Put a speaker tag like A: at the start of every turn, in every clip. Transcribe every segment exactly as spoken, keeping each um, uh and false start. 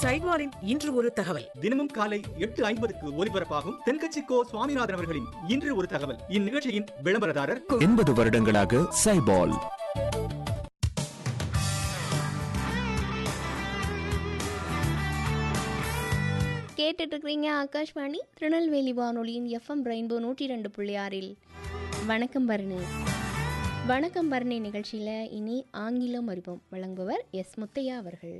A: சைட்வாரின் இன்று ஒரு தகவல்.
B: தினமும் காலை எட்டு ஐம்பதுக்கு ஒலிபரப்பாகும் தென்கட்சி கோ சுவாமிநாதன் அவர்களின் இன்று ஒரு தகவல். இந்நிகழ்ச்சியின் விளம்பரதாரர்
C: எண்பது வருடங்களாக சைபால்.
D: கேட்டுட்டு இருக்கிறீங்க ஆகாஷ்வாணி திருநெல்வேலி வானொலியின் எஃப்எம் ரெயின்போ நூற்றி ரெண்டு புள்ளி ஆறில் வணக்கம் பரணி. வணக்கம் பரணி நிகழ்ச்சியில் இனி ஆங்கிலம் அறிவோம். வழங்குபவர் எஸ் முத்தையா அவர்கள்.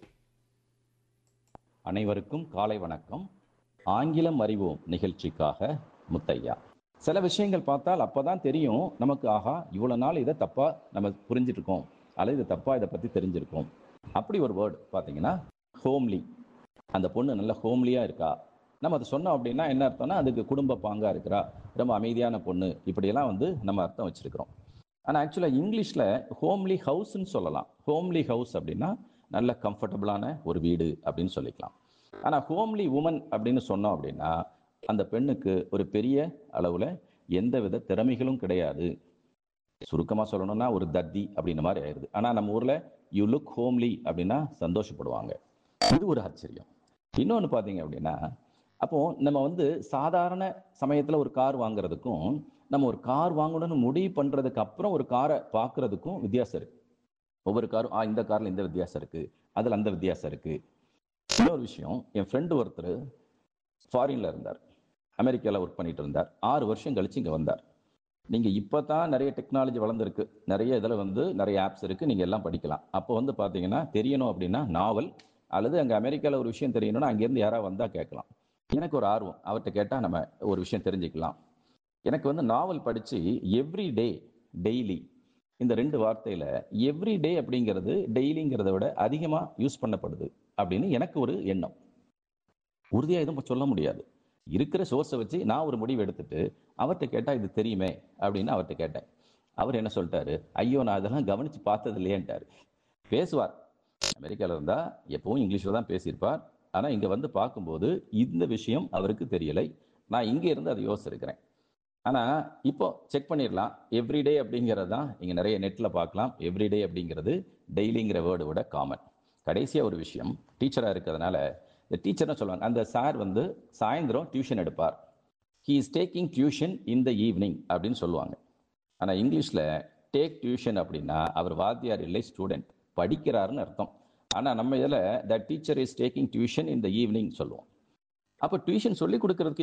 E: அனைவருக்கும் காலை வணக்கம். ஆங்கிலம் அறிவோம் நிகழ்ச்சிக்காக முத்தையா. சில விஷயங்கள் பார்த்தால் அப்போதான் தெரியும் நமக்கு, ஆஹா இவ்வளோ நாள் இதை தப்பாக நம்ம புரிஞ்சிருக்கோம் அல்லது இது தப்பாக இதை பற்றி தெரிஞ்சிருக்கோம். அப்படி ஒரு வேர்டு பார்த்தீங்கன்னா ஹோம்லி. அந்த பொண்ணு நல்ல ஹோம்லியாக இருக்கா. நம்ம அதை சொன்னோம் அப்படின்னா என்ன அர்த்தம்னா அதுக்கு குடும்ப பாங்காக இருக்கிறா, ரொம்ப அமைதியான பொண்ணு, இப்படியெல்லாம் வந்து நம்ம அர்த்தம் வச்சுருக்கிறோம். ஆனால் ஆக்சுவலாக இங்கிலீஷில் ஹோம்லி ஹவுஸ்ன்னு சொல்லலாம். ஹோம்லி ஹவுஸ் அப்படின்னா நல்ல கம்ஃபர்டபுளான ஒரு வீடு அப்படின்னு சொல்லிக்கலாம். ஆனால் ஹோம்லி உமன் அப்படின்னு சொன்னோம் அப்படின்னா அந்த பெண்ணுக்கு ஒரு பெரிய அளவில் எந்த வித திறமைகளும் கிடையாது. சுருக்கமாக சொல்லணும்னா ஒரு தத்தி அப்படின்ற மாதிரி ஆயிடுது. ஆனால் நம்ம ஊரில் யூ லுக் ஹோம்லி அப்படின்னா சந்தோஷப்படுவாங்க. இது ஒரு ஆச்சரியம். இன்னொன்று பார்த்தீங்க அப்படின்னா, அப்போது நம்ம வந்து சாதாரண சமயத்தில் ஒரு கார் வாங்குறதுக்கும் நம்ம ஒரு கார் வாங்கணும்னு முடிவு பண்ணுறதுக்கு அப்புறம் ஒரு காரை பார்க்குறதுக்கும் வித்தியாசம் இருக்குது. ஒவ்வொரு காரும் ஆ இந்த காரில் இந்த வித்தியாசம் இருக்குது, அதில் அந்த வித்தியாசம் இருக்குது. இன்னொரு விஷயம், என் ஃப்ரெண்டு ஒருத்தர் ஃபாரினில் இருந்தார், அமெரிக்காவில் ஒர்க் பண்ணிட்டு இருந்தார். ஆறு வருஷம் கழிச்சு இங்கே வந்தார். நீங்கள் இப்போ தான் நிறைய டெக்னாலஜி வளர்ந்துருக்கு, நிறைய இதில் வந்து நிறைய ஆப்ஸ் இருக்குது, நீங்கள் எல்லாம் படிக்கலாம். அப்போ வந்து பார்த்தீங்கன்னா தெரியணும் அப்படின்னா நாவல் அல்லது அங்கே அமெரிக்காவில் ஒரு விஷயம் தெரியணும்னா அங்கேருந்து யாராவது வந்தால் கேட்கலாம். எனக்கு ஒரு ஆர்வம், அவர்கிட்ட கேட்டால் நம்ம ஒரு விஷயம் தெரிஞ்சுக்கலாம். எனக்கு வந்து நாவல் படித்து எவ்ரி டே, டெய்லி, இந்த ரெண்டு வார்த்தையில் எவ்ரி டே அப்படிங்கிறது டெய்லிங்கிறத விட அதிகமாக யூஸ் பண்ணப்படுது அப்படின்னு எனக்கு ஒரு எண்ணம். உறுதியாக எதுவும் சொல்ல முடியாது. இருக்கிற சோர்ஸை வச்சு நான் ஒரு முடிவு எடுத்துட்டு அவர்கிட்ட கேட்டால் இது தெரியுமே அப்படின்னு அவர்கிட்ட கேட்டேன். அவர் என்ன சொல்லிட்டாரு, ஐயோ நான் அதெல்லாம் கவனித்து பார்த்தது இல்லையேன்ட்டார். பேசுவார், அமெரிக்காவில் இருந்தால் எப்பவும் இங்கிலீஷில் தான் பேசியிருப்பார். ஆனால் இங்கே வந்து பார்க்கும்போது இந்த விஷயம் அவருக்கு தெரியலை. நான் இங்கே இருந்து அதை யோசிச்சிருக்கிறேன். ஆனால் இப்போ செக் பண்ணிடலாம். எவ்ரிடே அப்படிங்கிறது தான் இங்கே நிறைய நெட்டில் பார்க்கலாம். எவ்ரிடே அப்படிங்கிறது டெய்லிங்கிற வேர்டு விட காமன். கடைசியாக ஒரு விஷயம், டீச்சராக இருக்கிறதுனால இந்த டீச்சர்னு சொல்லுவாங்க, அந்த சார் வந்து சாயந்தரம் டியூஷன் எடுப்பார். He is taking tuition in the evening அப்படின்னு சொல்லுவாங்க. ஆனால் இங்கிலீஷில் டேக் டியூஷன் அப்படின்னா அவர் வாத்தியார் இல்லை, ஸ்டூடெண்ட், படிக்கிறாருன்னு அர்த்தம். ஆனால் நம்ம இதில் the teacher is taking tuition in the evening சொல்லுவோம். அப்போ டியூஷன் சொல்லி கொடுக்கறதுக்கு